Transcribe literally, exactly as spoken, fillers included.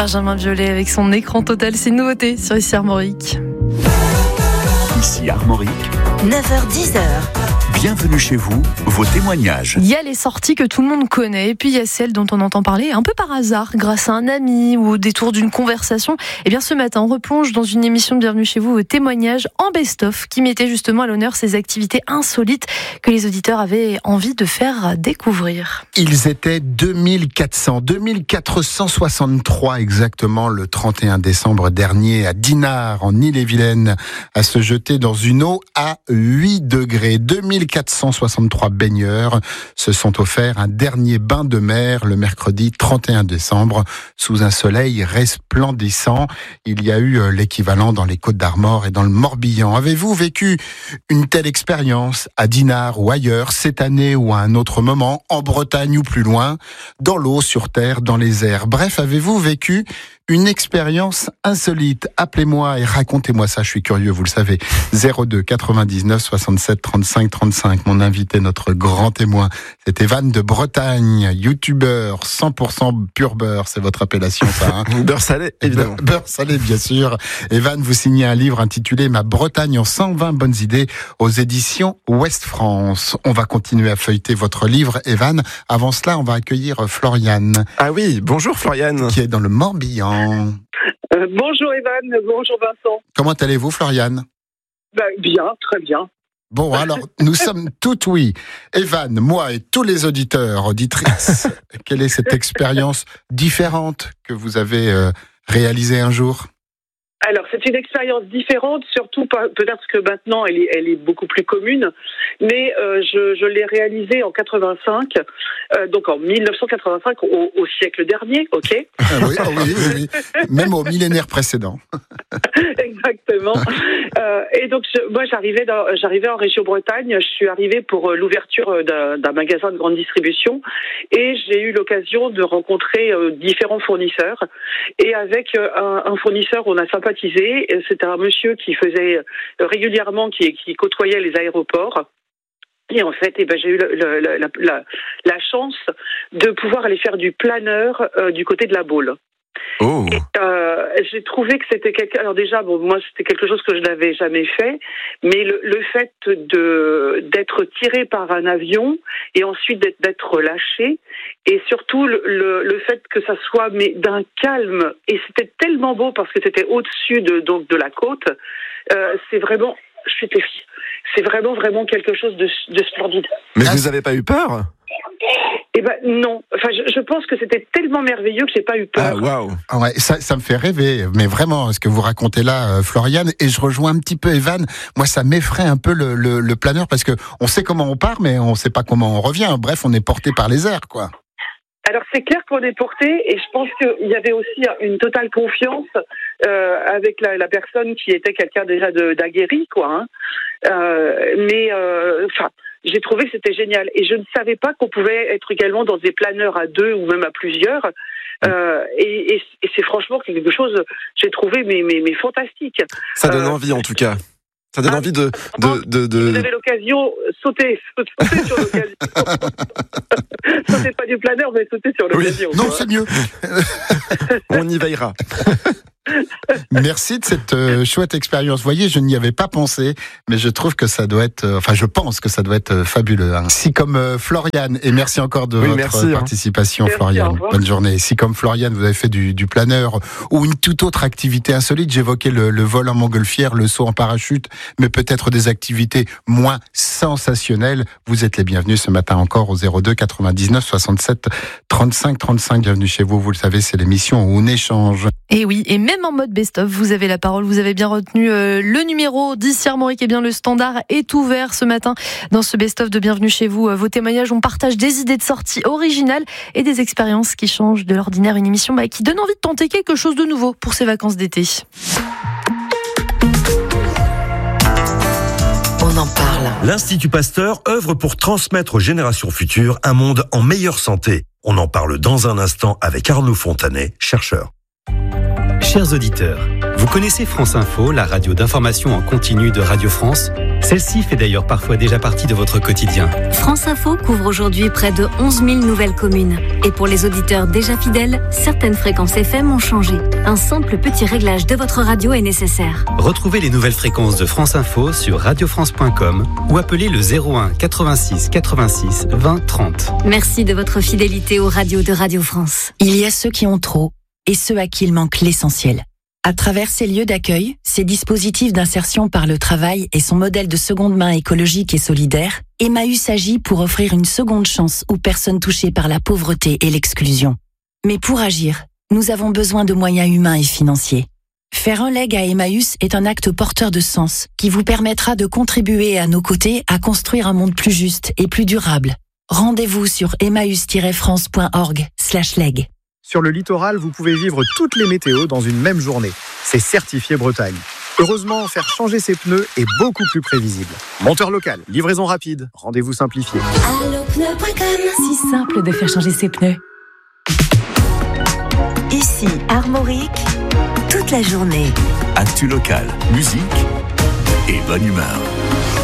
Benjamin Biolay avec son écran total, c'est une nouveauté sur Ici Armorique. Ici Armorique, neuf heures dix. bienvenue chez vous, vos témoignages. Il y a les sorties que tout le monde connaît, et puis il y a celles dont on entend parler un peu par hasard, grâce à un ami ou au détour d'une conversation. Et bien ce matin, on replonge dans une émission de Bienvenue chez vous, vos témoignages en best-of, qui mettait justement à l'honneur ces activités insolites que les auditeurs avaient envie de faire découvrir. Ils étaient deux mille quatre cents, deux mille quatre cent soixante-trois exactement le trente et un décembre dernier à Dinard, en Ille-et-Vilaine, à se jeter dans une eau à huit degrés. deux mille quatre cent soixante-trois baigneurs se sont offerts un dernier bain de mer le mercredi trente et un décembre sous un soleil resplendissant. Il y a eu l'équivalent dans les Côtes-d'Armor et dans le Morbihan. Avez-vous vécu une telle expérience à Dinard ou ailleurs, cette année ou à un autre moment, en Bretagne ou plus loin, dans l'eau, sur terre, dans les airs? Bref, avez-vous vécu une expérience insolite? Appelez-moi et racontez-moi ça, je suis curieux, vous le savez. zéro deux quatre-vingt-dix-neuf soixante-sept trente-cinq trente-cinq. Mon invité, notre grand témoin, c'est Evan de Bretagne, youtubeur cent pour cent pur beurre, c'est votre appellation ça, hein? Beurre salé, évidemment. Beurre, beurre salé, bien sûr. Evan, vous signez un livre intitulé Ma Bretagne en cent vingt bonnes idées aux éditions Ouest France. On va continuer à feuilleter votre livre, Evan. Avant cela, on va accueillir Floriane. Ah oui, bonjour Floriane. Qui est dans le Morbihan. Euh, bonjour Evan, bonjour Vincent. Comment allez-vous Floriane? Ben, bien, très bien. Bon, alors, nous sommes tout oui. Evan, moi et tous les auditeurs, auditrices, quelle est cette expérience différente que vous avez euh, réalisée un jour? Alors, c'est une expérience différente, surtout peut-être que maintenant elle est, elle est beaucoup plus commune, mais euh, je, je l'ai réalisée en quatre-vingt-cinq, euh, donc en dix-neuf cent quatre-vingt-cinq, au, au siècle dernier, ok? Ah oui, ah oui, oui, oui, même au millénaire précédent. Exactement. Euh, et donc, je, moi, j'arrivais, dans, j'arrivais en région Bretagne, je suis arrivée pour l'ouverture d'un, d'un magasin de grande distribution, et j'ai eu l'occasion de rencontrer euh, différents fournisseurs, et avec euh, un, un fournisseur, on a sympathisé. C'était un monsieur qui faisait régulièrement, qui, qui côtoyait les aéroports. Et en fait, eh ben, j'ai eu le, le, la, la, la chance de pouvoir aller faire du planeur euh, du côté de la Baule. Oh. Et, euh, j'ai trouvé que c'était quelque... Alors déjà, bon, moi, c'était quelque chose que je n'avais jamais fait, mais le, le fait de d'être tiré par un avion et ensuite d'être, d'être lâché, et surtout le, le, le fait que ça soit mais d'un calme, et c'était tellement beau parce que c'était au-dessus de donc de la côte. Euh, c'est vraiment, je suis pétrifiée. C'est vraiment vraiment quelque chose de, de splendide. Mais vous n'avez pas eu peur? Eh ben non. Enfin, je, je pense que c'était tellement merveilleux que j'ai pas eu peur. Ah waouh. Ah ouais, ça, ça me fait rêver, mais vraiment, ce que vous racontez là, euh, Floriane, et je rejoins un petit peu Evan. Moi, ça m'effraie un peu le, le, le planeur parce que on sait comment on part, mais on sait pas comment on revient. Bref, on est porté par les airs, quoi. Alors c'est clair qu'on est porté, et je pense qu'il y avait aussi une totale confiance euh, avec la, la personne qui était quelqu'un déjà de, d'aguerri, quoi. Hein. Euh, mais enfin. Euh, J'ai trouvé que c'était génial, et je ne savais pas qu'on pouvait être également dans des planeurs à deux ou même à plusieurs. Euh, et, et, et c'est franchement quelque chose, j'ai trouvé mais, mais, mais fantastique. Ça donne euh, envie en tout cas. Ça donne ah, envie de, de, de, de... Si vous avez l'occasion, sautez, sautez sur l'occasion. Sautez pas du planeur, mais sautez sur l'occasion. Oui, non, c'est mieux. On y veillera. Merci de cette euh, chouette expérience. Vous voyez, je n'y avais pas pensé, mais je trouve que ça doit être, euh, enfin, je pense que ça doit être euh, fabuleux. Hein. Si comme euh, Floriane, et merci encore de oui, votre merci, participation, hein. Floriane. Bonne journée. Si comme Floriane, vous avez fait du, du planeur ou une toute autre activité insolite, j'évoquais le, le vol en montgolfière, le saut en parachute, mais peut-être des activités moins sensationnelles. Vous êtes les bienvenus ce matin encore au zéro deux quatre-vingt-dix-neuf soixante-sept trente-cinq trente-cinq. Bienvenue chez vous. Vous le savez, c'est l'émission où on échange. Et oui, et même en mode best-of, vous avez la parole, vous avez bien retenu euh, le numéro d'Ici Armorique, et bien le standard est ouvert ce matin dans ce best-of de Bienvenue chez vous. Vos témoignages, on partage des idées de sortie originales et des expériences qui changent de l'ordinaire, une émission bah, qui donne envie de tenter quelque chose de nouveau pour ces vacances d'été. On en parle. L'Institut Pasteur œuvre pour transmettre aux générations futures un monde en meilleure santé. On en parle dans un instant avec Arnaud Fontanet, chercheur. Chers auditeurs, vous connaissez France Info, la radio d'information en continu de Radio France ? Celle-ci fait d'ailleurs parfois déjà partie de votre quotidien. France Info couvre aujourd'hui près de onze mille nouvelles communes. Et pour les auditeurs déjà fidèles, certaines fréquences F M ont changé. Un simple petit réglage de votre radio est nécessaire. Retrouvez les nouvelles fréquences de France Info sur radio france point com ou appelez le zéro un quatre-vingt-six quatre-vingt-six vingt trente. Merci de votre fidélité aux radios de Radio France. Il y a ceux qui ont trop et ceux à qui il manque l'essentiel. À travers ces lieux d'accueil, ces dispositifs d'insertion par le travail et son modèle de seconde main écologique et solidaire, Emmaüs agit pour offrir une seconde chance aux personnes touchées par la pauvreté et l'exclusion. Mais pour agir, nous avons besoin de moyens humains et financiers. Faire un leg à Emmaüs est un acte porteur de sens qui vous permettra de contribuer à nos côtés à construire un monde plus juste et plus durable. Rendez-vous sur emmaüs tiret france point org slash leg. Sur le littoral, vous pouvez vivre toutes les météos dans une même journée. C'est certifié Bretagne. Heureusement, faire changer ses pneus est beaucoup plus prévisible. Monteur local, livraison rapide, rendez-vous simplifié. allopneu point com. Si simple de faire changer ses pneus. Ici, Armorique, toute la journée. Actu local, musique et bonne humeur.